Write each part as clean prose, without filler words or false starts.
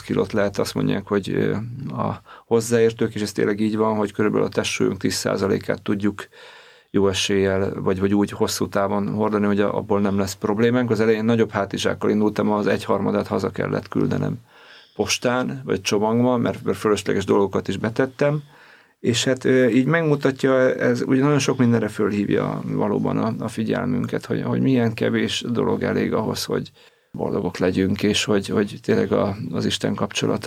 kilót lehet, azt mondják, hogy a hozzáértők, és ez tényleg így van, hogy körülbelül a testsúlyunk 10%-át tudjuk jó eséllyel, vagy úgy hosszú távon hordani, hogy abból nem lesz problémánk. Az elején nagyobb hátizsákkal indultam, az 1/3 haza kellett küldenem postán, vagy csomagban, mert fölösleges dolgokat is betettem, és hát így megmutatja, ez ugye nagyon sok mindenre fölhívja valóban a figyelmünket, hogy milyen kevés dolog elég ahhoz, hogy boldogok legyünk, és hogy tényleg az Isten kapcsolat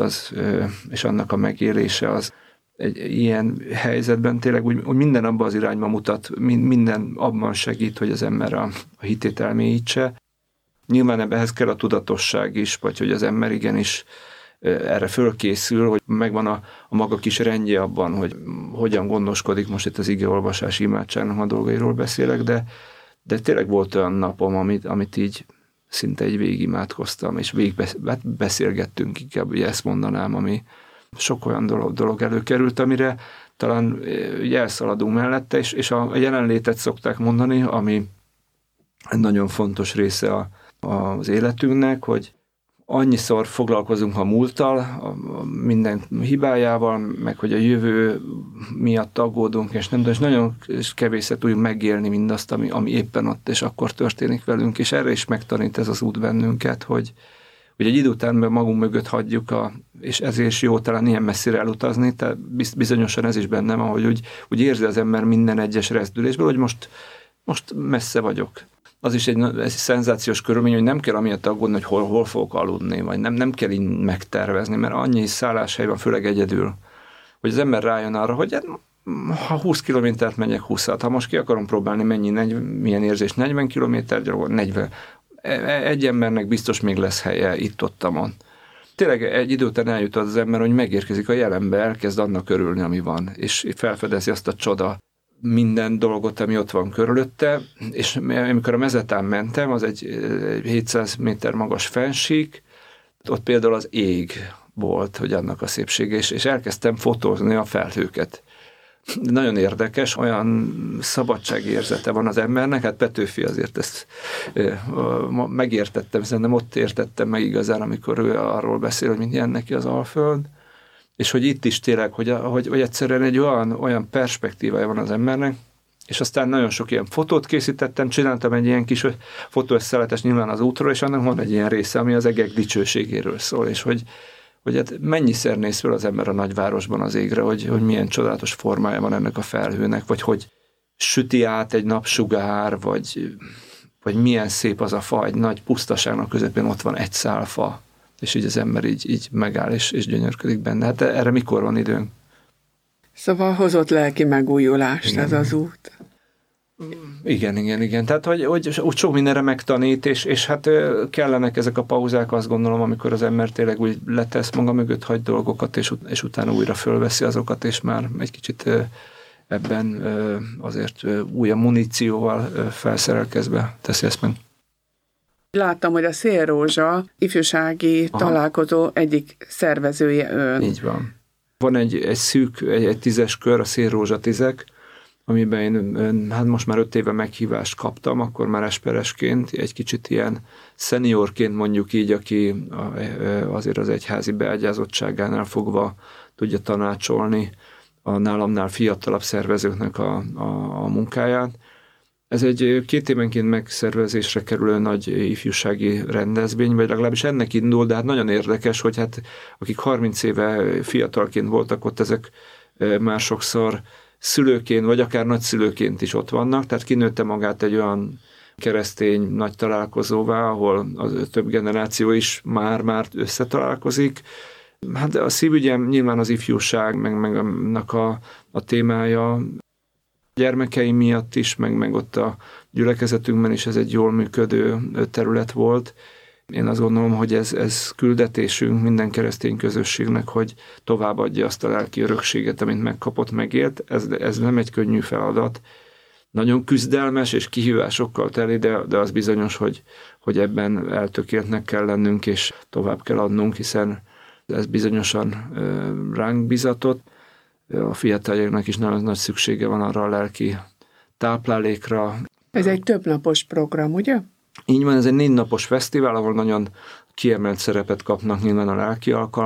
és annak a megélése az egy ilyen helyzetben tényleg úgy minden abban az irányba mutat, minden abban segít, hogy az ember a hitét elmélyítse. Nyilván ehhez kell a tudatosság is, vagy hogy az ember igenis erre fölkészül, hogy megvan a maga kis rendje abban, hogy hogyan gondoskodik, most itt az igeolvasás imádságnak a dolgairól beszélek, de tényleg volt olyan napom, amit így szinte így végigimádkoztam, és beszélgettünk, inkább ugye ezt mondanám, ami sok olyan dolog előkerült, amire talán elszaladunk mellette, és a jelenlétet szokták mondani, ami egy nagyon fontos része az életünknek, hogy annyiszor foglalkozunk a múlttal, a minden hibájával, meg hogy a jövő miatt aggódunk, és nagyon kevésszer tudjuk megélni mindazt, ami éppen ott és akkor történik velünk, és erre is megtanít ez az út bennünket, hogy egy idő után magunk mögött hagyjuk, és ezért is jó talán ilyen messzire elutazni, tehát bizonyosan ez is bennem, ahogy úgy érzi az ember minden egyes rezdülésből, hogy most messze vagyok. Az is egy szenzációs körülmény, hogy nem kell amiatt aggódni, hogy hol fogok aludni, vagy nem kell így megtervezni, mert annyi szálláshely van, főleg egyedül, hogy az ember rájön arra, hogy ha 20 kilométert megyek 20-at, ha most ki akarom próbálni, milyen érzés, 40 kilométer, 40. Egy embernek biztos még lesz helye itt-ottamon. Tényleg egy idő után eljut az ember, hogy megérkezik a jelenbe, elkezd annak örülni, ami van, és felfedezi azt a csoda minden dolgot, ami ott van körülötte, és amikor a Mezetán mentem, az egy 700 méter magas fennsík, ott például az ég volt, hogy annak a szépsége, és elkezdtem fotózni a felhőket. Nagyon érdekes, olyan szabadságérzete van az embernek, hát Petőfi azért ezt megértettem, szerintem ott értettem meg igazán, amikor ő arról beszél, hogy milyen neki az Alföld, és hogy itt is tényleg, hogy egyszerűen egy olyan perspektívája van az embernek, és aztán nagyon sok ilyen fotót készítettem, csináltam egy ilyen kis fotóösszeletes nyilván az útról, és annak van egy ilyen része, ami az egek dicsőségéről szól, és hogy hát mennyiszer néz fel az ember a nagyvárosban az égre, hogy milyen csodálatos formája van ennek a felhőnek, vagy hogy süti át egy napsugár, vagy milyen szép az a fa, egy nagy pusztaságnak közepén ott van egy szál fa, és így az ember így megáll, és gyönyörködik benne. Hát erre mikor van időnk? Szóval hozott lelki megújulást. Igen. Ez az út. Igen. Tehát, hogy úgy sok mindenre megtanít, és hát kellenek ezek a pauzák, azt gondolom, amikor az ember tényleg úgy letesz maga mögött, hagy dolgokat, és utána újra fölveszi azokat, és már egy kicsit ebben azért újabb munícióval felszerelkezve teszi ezt meg. Láttam, hogy a Szélrózsa ifjúsági találkozó egyik szervezője ön. Így van. Van egy szűk, egy 10-es kör, a Szélrózsa 10-ek, amiben én hát most már 5 éve meghívást kaptam, akkor már esperesként, egy kicsit ilyen szeniorként mondjuk így, aki azért az egyházi beágyazottságánál fogva tudja tanácsolni a nálamnál fiatalabb szervezőknek a munkáját. Ez egy 2 évenként megszervezésre kerülő nagy ifjúsági rendezvény, vagy legalábbis ennek indul, de hát nagyon érdekes, hogy hát akik 30 éve fiatalként voltak ott, ezek már sokszor szülőként, vagy akár nagyszülőként is ott vannak, tehát kinőtte magát egy olyan keresztény nagy találkozóvá, ahol a több generáció is már összetalálkozik. Hát a szívügyem nyilván az ifjúság, meg annak a témája, gyermekeim miatt is, meg ott a gyülekezetünkben is ez egy jól működő terület volt. Én azt gondolom, hogy ez küldetésünk minden keresztény közösségnek, hogy továbbadja azt a lelki örökséget, amit megkapott, megélt. Ez nem egy könnyű feladat. Nagyon küzdelmes és kihívásokkal teli, de az bizonyos, hogy ebben eltökéltnek kell lennünk, és tovább kell adnunk, hiszen ez bizonyosan ránk bizatott. A fiataljainknak is nagyon nagy szüksége van arra a lelki táplálékra. Ez egy többnapos program, ugye? Így van, ez egy 4 napos fesztivál, ahol nagyon kiemelt szerepet kapnak nyilván a lelki alkalmak,